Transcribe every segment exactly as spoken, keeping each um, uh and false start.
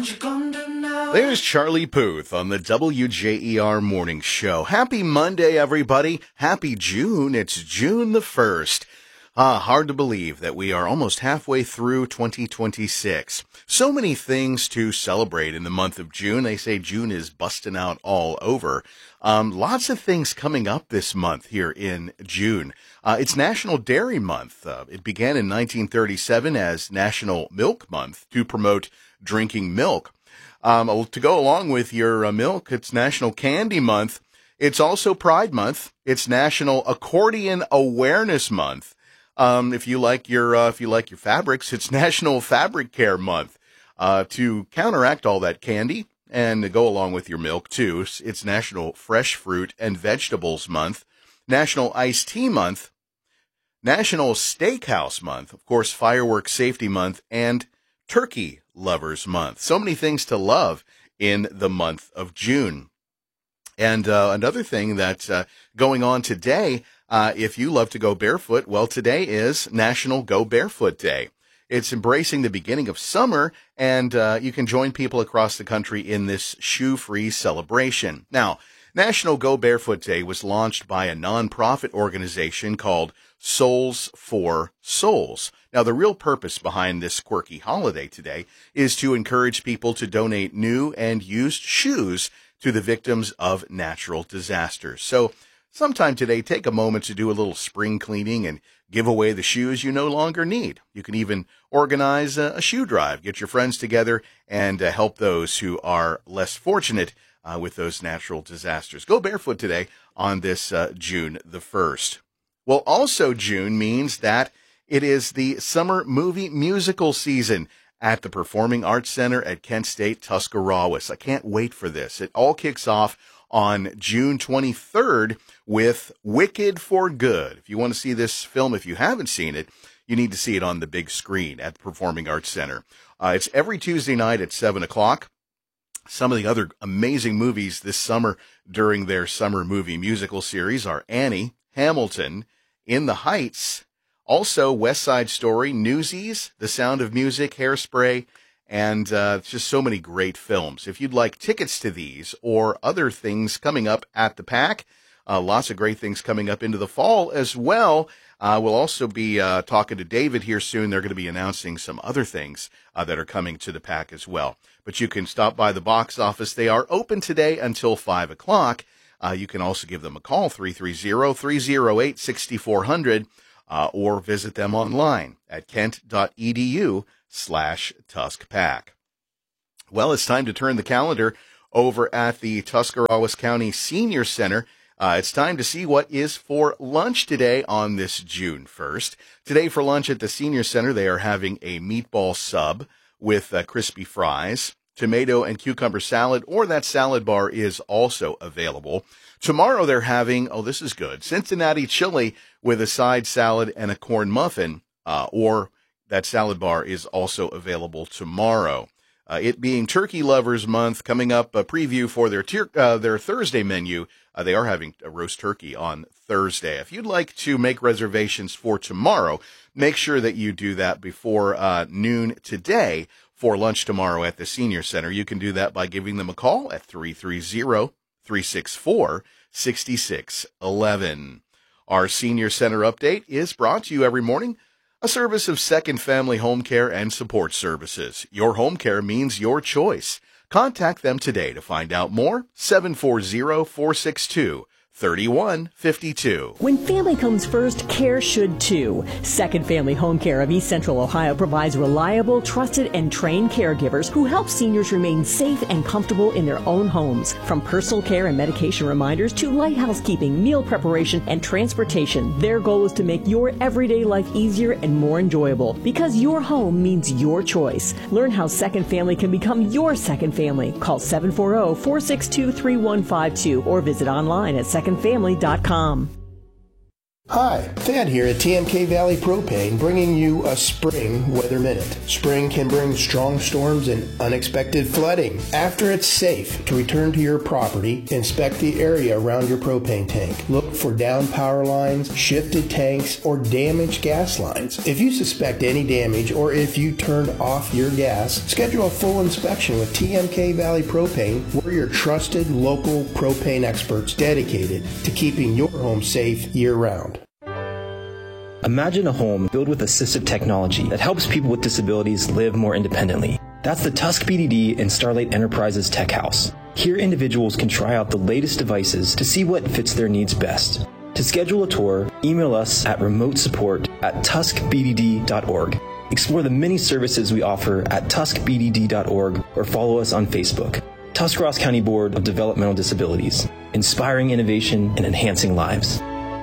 What you gonna do now? There's Charlie Puth on the W J E R Morning Show. Happy Monday, everybody. Happy June. It's June the first. Ah, hard to believe that we are almost halfway through twenty twenty-six. So many things to celebrate in the month of June. They say June is busting out all over. Um, lots of things coming up this month here in June. Uh, it's National Dairy Month. Uh, it began in nineteen thirty-seven as National Milk Month to promote drinking milk. Um, to go along with your uh, milk, it's National Candy Month. It's also Pride Month. It's National Accordion Awareness Month. Um, if you like your uh, if you like your fabrics, it's National Fabric Care Month. Uh, to counteract all that candy and to go along with your milk too, it's National Fresh Fruit and Vegetables Month, National Iced Tea Month, National Steakhouse Month, of course, Fireworks Safety Month, and Turkey Lovers Month. So many things to love in the month of June. And uh, another thing that's uh, going on today, uh, if you love to go barefoot, well, today is National Go Barefoot Day. It's embracing the beginning of summer, and uh, you can join people across the country in this shoe-free celebration. Now, National Go Barefoot Day was launched by a nonprofit organization called Soles for Souls. Now, the real purpose behind this quirky holiday today is to encourage people to donate new and used shoes to the victims of natural disasters. So sometime today, take a moment to do a little spring cleaning and give away the shoes you no longer need. You can even organize a, a shoe drive, get your friends together, and uh, help those who are less fortunate uh, with those natural disasters. Go barefoot today on this uh, June the first. Well, also June means that it is the summer movie musical season at the Performing Arts Center at Kent State Tuscarawas. I can't wait for this. It all kicks off on June twenty-third with Wicked for Good. If you want to see this film, if you haven't seen it, you need to see it on the big screen at the Performing Arts Center. Uh, it's every Tuesday night at seven o'clock. Some of the other amazing movies this summer during their summer movie musical series are Annie, Hamilton, In the Heights, also West Side Story, Newsies, The Sound of Music, Hairspray, and uh, just so many great films. If you'd like tickets to these or other things coming up at the PAC, uh, lots of great things coming up into the fall as well. Uh, we'll also be uh, talking to David here soon. They're going to be announcing some other things uh, that are coming to the PAC as well. But you can stop by the box office. They are open today until five o'clock. Uh, you can also give them a call, three three zero, three zero eight, six four zero zero, uh, or visit them online at kent.edu slash TuskPAC. Well, it's time to turn the calendar over at the Tuscarawas County Senior Center. Uh, it's time to see what is for lunch today on this June first. Today for lunch at the Senior Center, they are having a meatball sub with uh, crispy fries, tomato and cucumber salad, or that salad bar is also available. Tomorrow they're having, oh, this is good, Cincinnati chili with a side salad and a corn muffin, uh, or that salad bar is also available tomorrow. Uh, it being Turkey Lovers Month, coming up a preview for their tier, uh, their Thursday menu. Uh, they are having a roast turkey on Thursday. If you'd like to make reservations for tomorrow, make sure that you do that before uh, noon today for lunch tomorrow at the Senior Center. You can do that by giving them a call at three three zero, three six four, six six one one. Our Senior Center update is brought to you every morning, a service of Second Family Home Care and Support Services. Your home care means your choice. Contact them today to find out more. seven four zero, four six two, three one five two. When family comes first, care should too. Second Family Home Care of East Central Ohio provides reliable, trusted, and trained caregivers who help seniors remain safe and comfortable in their own homes. From personal care and medication reminders to light housekeeping, meal preparation, and transportation, their goal is to make your everyday life easier and more enjoyable, because your home means your choice. Learn how Second Family can become your second family. Call seven four zero, four six two, three one five two or visit online at second family dot com. Hi, Thad here at T M K Valley Propane, bringing you a spring weather minute. Spring can bring strong storms and unexpected flooding. After it's safe to return to your property, inspect the area around your propane tank. Look for down power lines, shifted tanks, or damaged gas lines. If you suspect any damage or if you turned off your gas, schedule a full inspection with T M K Valley Propane. We're your trusted local propane experts dedicated to keeping your home safe year-round. Imagine a home filled with assistive technology that helps people with disabilities live more independently. That's the Tusk B D D and Starlight Enterprises Tech House. Here individuals can try out the latest devices to see what fits their needs best. To schedule a tour, email us at remote support at tusk b d d dot org. Explore the many services we offer at tusk b d d dot org or follow us on Facebook. Tuscarawas County Board of Developmental Disabilities, inspiring innovation and enhancing lives.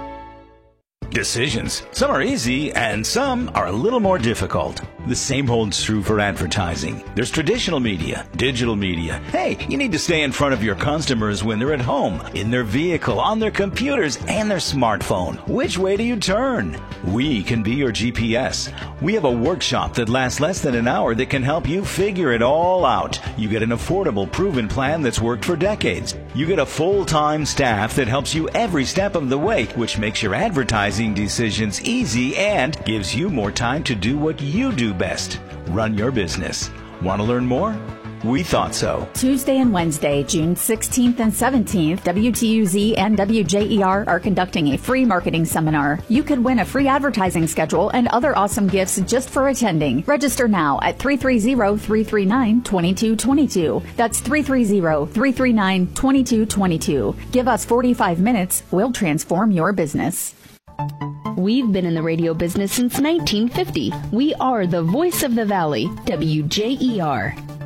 Decisions. Some are easy and some are a little more difficult. The same holds true for advertising. There's traditional media, digital media. Hey, you need to stay in front of your customers when they're at home, in their vehicle, on their computers, and their smartphone. Which way do you turn? We can be your G P S. We have a workshop that lasts less than an hour that can help you figure it all out. You get an affordable, proven plan that's worked for decades. You get a full-time staff that helps you every step of the way, which makes your advertising decisions easy and gives you more time to do what you do best. Run your business. Want to learn more? We thought so. Tuesday and Wednesday, June sixteenth and seventeenth, W T U Z and W J E R are conducting a free marketing seminar. You could win a free advertising schedule and other awesome gifts just for attending. Register now at three three zero, three three nine, two two two two. That's three three zero, three three nine, two two two two. Give us forty-five minutes. We'll transform your business. We've been in the radio business since nineteen fifty. We are the voice of the valley, W J E R.